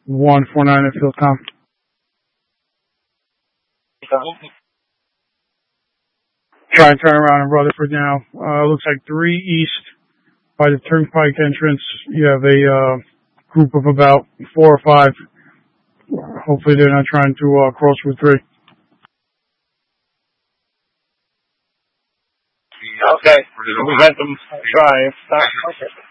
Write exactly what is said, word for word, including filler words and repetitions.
one four nine at Philcom. Try and turn around in Rutherford now. Uh, looks like three east by the Turnpike entrance. You have a uh, group of about four or five. Hopefully they're not trying to uh, cross Route three. Okay. Momentum drive.